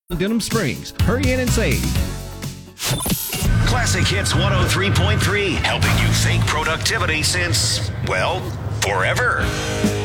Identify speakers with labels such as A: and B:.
A: Denham Springs. Hurry in and save.
B: Classic Hits 103.3, helping you think productivity since, well, forever.